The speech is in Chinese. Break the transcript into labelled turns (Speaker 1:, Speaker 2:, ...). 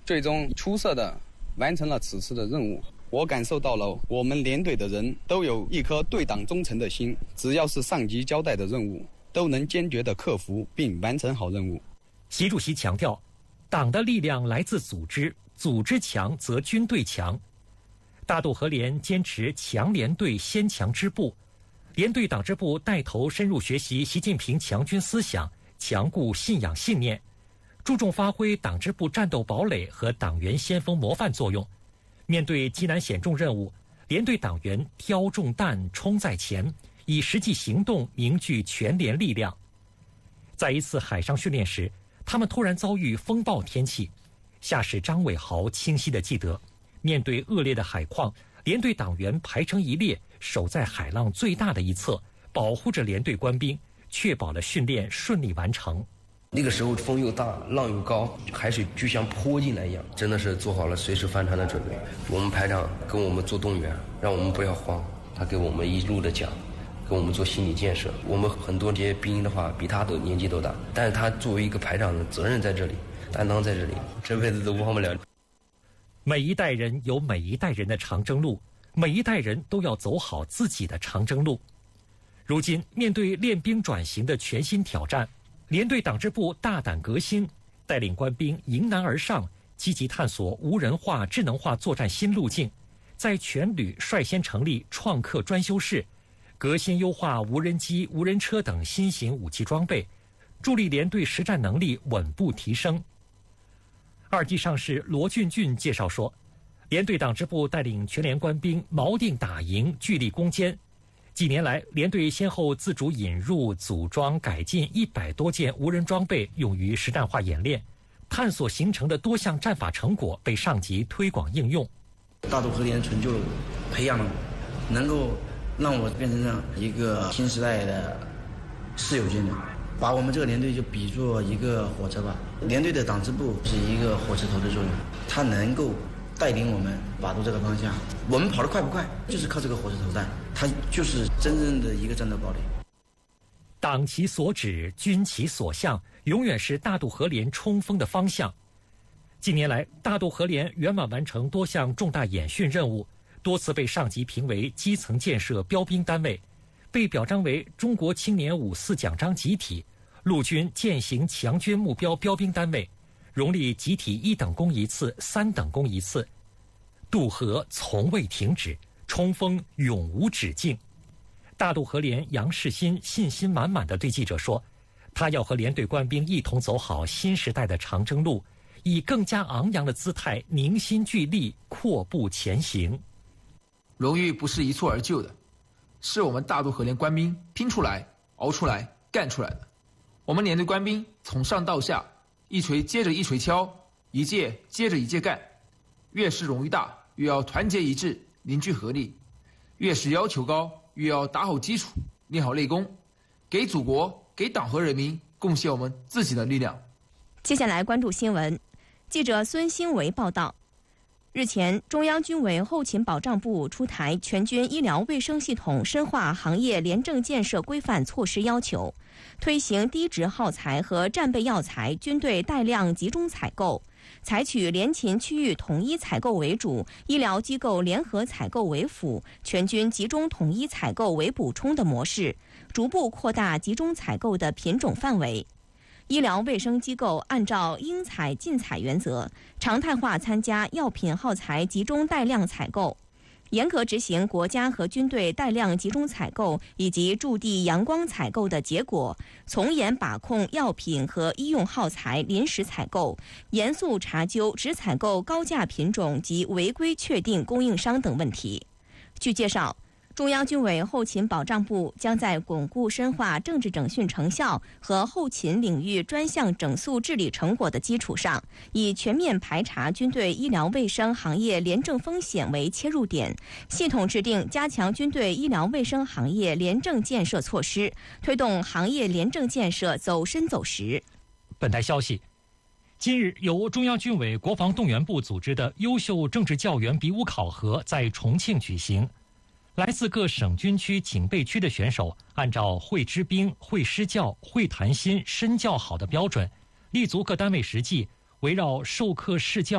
Speaker 1: 最终出色的完成了此次的任务。我感受到了我们连队的人都有一颗对党忠诚的心，只要是上级交代的任务，都能坚决地克服并完成好任务。
Speaker 2: 习主席强调，党的力量来自组织，组织强则军队强。大渡河连坚持强连队先强支部，连队党支部带头深入学习习近平强军思想，强固信仰信念，注重发挥党支部战斗堡垒和党员先锋模范作用。面对艰难险重任务，连队党员挑重担冲在前，以实际行动凝聚全连力量。在一次海上训练时，他们突然遭遇风暴天气。下士张伟豪清晰地记得，面对恶劣的海况，连队党员排成一列，守在海浪最大的一侧，保护着连队官兵，确保了训练顺利完成。
Speaker 3: 那个时候风又大，浪又高，海水就像泼进来一样，真的是做好了随时翻船的准备。我们排长跟我们做动员，让我们不要慌，他给我们一路的讲，给我们做心理建设。我们很多这些兵营的话，比他都年纪都大，但是他作为一个排长的责任在这里，担当在这里，这辈子都忘不了。
Speaker 2: 每一代人有每一代人的长征路，每一代人都要走好自己的长征路。如今面对练兵转型的全新挑战，连队党支部大胆革新，带领官兵迎难而上，积极探索无人化、智能化作战新路径，在全旅率先成立创客专修室，革新优化无人机、无人车等新型武器装备，助力连队实战能力稳步提升。2级上士罗俊俊介绍说，连队党支部带领全连官兵锚定打营，聚力攻坚。几年来，连队先后自主引入、组装、改进100多件无人装备，用于实战化演练，探索形成的多项战法成果被上级推广应用。
Speaker 4: 大渡河连成就了我，培养了我，能够让我变成这样一个新时代的事有军人。把我们这个连队就比作一个火车吧，连队的党支部是一个火车头的作用，它能够带领我们把住这个方向。我们跑得快不快，就是靠这个火车头带，它就是真正的一个战斗堡垒。
Speaker 2: 党其所指，军其所向，永远是大渡河连冲锋的方向。近年来，大渡河连圆满完成多项重大演训任务，多次被上级评为基层建设标兵单位，被表彰为中国青年5·4奖章集体、陆军践行强军目标标兵单位，荣立集体1等功1次、3等功1次。渡河从未停止，冲锋永无止境。大渡河连杨世新信心满满地对记者说，他要和连队官兵一同走好新时代的长征路，以更加昂扬的姿态凝心聚力，阔步前行。
Speaker 5: 荣誉不是一蹴而就的，是我们大渡河连官兵拼出来、熬出来、干出来的。我们连队官兵从上到下，一锤接着一锤敲，一届接着一届干。越是荣誉大，越要团结一致，凝聚合力；越是要求高，越要打好基础，练好内功，给祖国、给党和人民贡献我们自己的力量。
Speaker 6: 接下来关注新闻，记者孙兴维报道。日前，中央军委后勤保障部出台全军医疗卫生系统深化行业廉政建设规范措施要求，推行低值耗材和战备药材军队带量集中采购，采取联勤区域统一采购为主，医疗机构联合采购为辅，全军集中统一采购为补充的模式，逐步扩大集中采购的品种范围。医疗卫生机构按照应采尽采原则，常态化参加药品耗材集中带量采购，严格执行国家和军队带量集中采购以及驻地阳光采购的结果，从严把控药品和医用耗材临时采购，严肃查究只采购高价品种及违规确定供应商等问题。据介绍，中央军委后勤保障部将在巩固深化政治整训成效和后勤领域专项整肃治理成果的基础上，以全面排查军队医疗卫生行业廉政风险为切入点，系统制定加强军队医疗卫生行业廉政建设措施，推动行业廉政建设走深走实。
Speaker 2: 本台消息，今日由中央军委国防动员部组织的优秀政治教员比武考核在重庆举行。来自各省军区警备区的选手，按照会知兵、会施教、会谈心、身教好的标准，立足各单位实际，围绕授课试教